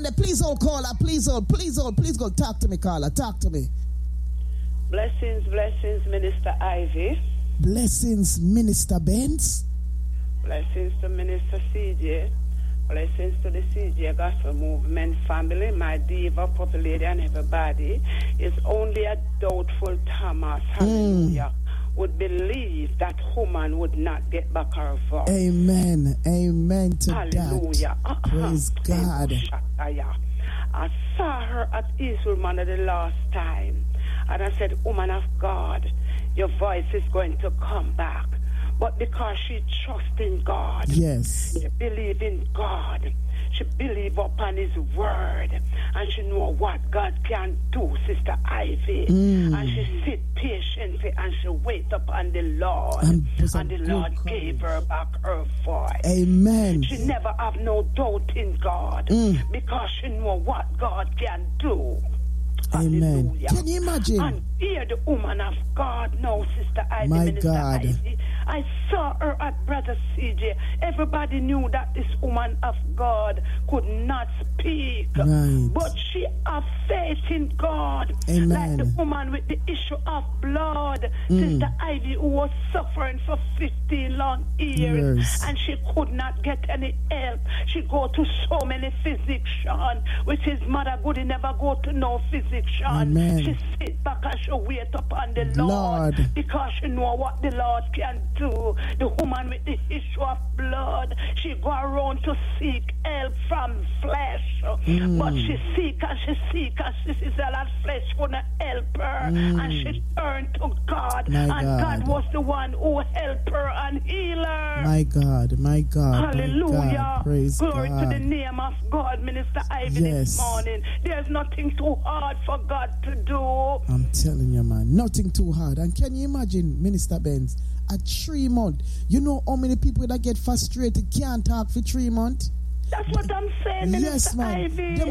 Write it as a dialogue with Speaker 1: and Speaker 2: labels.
Speaker 1: on there. Please hold, caller. Please hold. Talk to me, caller. Talk to me.
Speaker 2: Blessings, Minister Ivy.
Speaker 1: Blessings, Minister Benz.
Speaker 2: Blessings to Minister CJ. Blessings to the CJ Gospel Movement family, my diva, Purple Lady, and everybody. It's only a doubtful Thomas, hallelujah, would believe that woman would not get back her voice.
Speaker 1: Amen. Amen to
Speaker 2: hallelujah.
Speaker 1: that. Praise God.
Speaker 2: I saw her at Eastwood Manor the last time, and I said, woman of God, your voice is going to come back. But because she trusts in God,
Speaker 1: yes,
Speaker 2: she believes in God, she believes upon His word, and she knows what God can do, Sister Ivy. And she sit patiently and she wait upon the Lord, and the Lord gave her back her voice.
Speaker 1: Amen.
Speaker 2: She never have no doubt in God because she knows what God can do.
Speaker 1: Amen.
Speaker 2: Hallelujah.
Speaker 1: Can you imagine?
Speaker 2: And hear the woman of God now, Sister Ivy,
Speaker 1: my
Speaker 2: Minister
Speaker 1: God.
Speaker 2: Ivy. I saw her at Brother CJ. Everybody knew that this woman of God could not speak.
Speaker 1: Right.
Speaker 2: But she had faith in God.
Speaker 1: Amen.
Speaker 2: Like the woman with the issue of blood, Sister Ivy, who was suffering for 15 long years. And she could not get any help. She go to so many physicians, which is Mother Goody never go to no physician.
Speaker 1: Amen.
Speaker 2: She sit back and she wait upon the Lord because she know what the Lord can do. The woman with the issue of blood, she go around to seek help from flesh. But she seek and she sees that flesh gonna help her. And she turned to God. God was the one who helped her and healed her.
Speaker 1: My God.
Speaker 2: Hallelujah.
Speaker 1: My God. Praise
Speaker 2: Glory
Speaker 1: God.
Speaker 2: to the name of God, Minister Ivy, this morning. There's nothing too hard for God to do.
Speaker 1: I'm telling you, man, nothing too hard. And can you imagine, Minister Benz, at 3 months, you know how many people that get frustrated can't talk for 3 months?
Speaker 2: That's what I'm saying, Minister
Speaker 1: Yes, man.
Speaker 2: Ivy.